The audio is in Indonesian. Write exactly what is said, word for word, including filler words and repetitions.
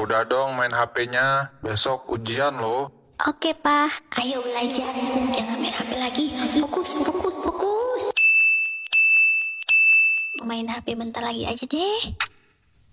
Udah dong main H P-nya, besok ujian loh. Oke, Pak. Ayo belajar. Jangan main H P lagi. Fokus, fokus, fokus. Main H P bentar lagi aja deh.